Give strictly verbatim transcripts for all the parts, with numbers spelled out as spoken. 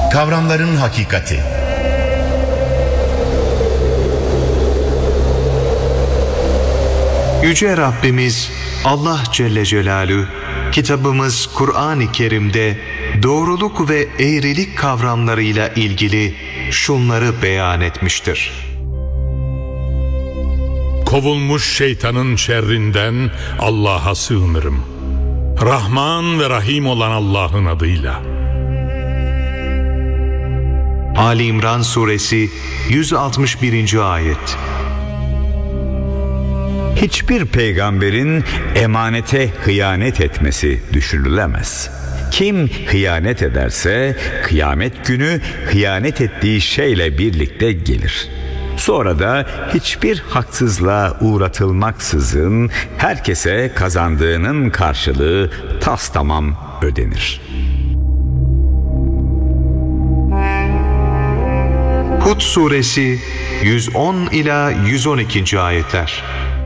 Kavramların hakikati. Yüce Rabbimiz Allah Celle Celaluhu kitabımız Kur'an-ı Kerim'de doğruluk ve eğrilik kavramlarıyla ilgili şunları beyan etmiştir. Kovulmuş şeytanın şerrinden Allah'a sığınırım. Rahman ve Rahim olan Allah'ın adıyla. Ali İmran Suresi yüz altmış birinci ayet. Hiçbir peygamberin emanete hıyanet etmesi düşünülemez. Kim hıyanet ederse kıyamet günü hıyanet ettiği şeyle birlikte gelir. Sonra da hiçbir haksızlığa uğratılmaksızın herkese kazandığının karşılığı tastamam ödenir. Hud Suresi yüz on ila yüz on ikinci ayetler.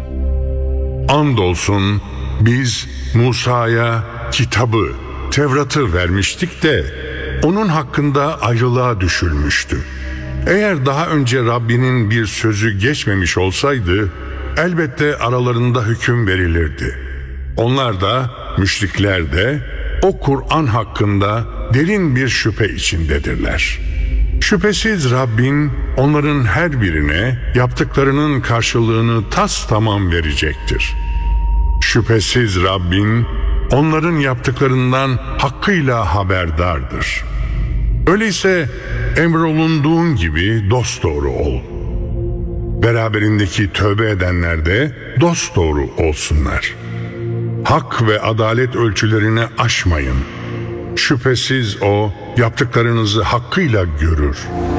Andolsun biz Musa'ya kitabı, Tevrat'ı vermiştik de onun hakkında ayrılığa düşülmüştü. Eğer daha önce Rabbinin bir sözü geçmemiş olsaydı elbette aralarında hüküm verilirdi. Onlar da, müşrikler de o Kur'an hakkında derin bir şüphe içindedirler. Şüphesiz Rabbin onların her birine yaptıklarının karşılığını tastamam verecektir. Şüphesiz Rabbin onların yaptıklarından hakkıyla haberdardır. Öyleyse emrolunduğun gibi dosdoğru ol. Beraberindeki tövbe edenler de dosdoğru olsunlar. Hak ve adalet ölçülerini aşmayın. Şüphesiz o yaptıklarınızı hakkıyla görür.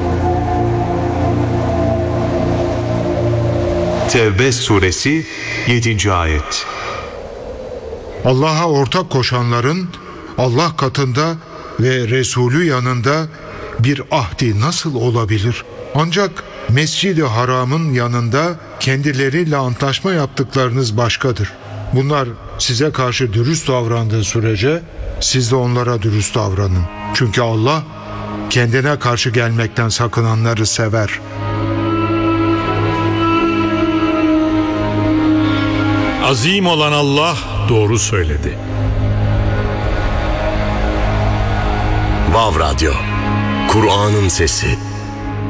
Tevbe Suresi yedinci ayet. Allah'a ortak koşanların Allah katında ve Resulü yanında bir ahdi nasıl olabilir? Ancak Mescid-i Haram'ın yanında kendileriyle antlaşma yaptıklarınız başkadır. Bunlar size karşı dürüst davrandığı sürece siz de onlara dürüst davranın. Çünkü Allah kendine karşı gelmekten sakınanları sever. Azim olan Allah doğru söyledi. Vav Radyo, Kur'an'ın sesi.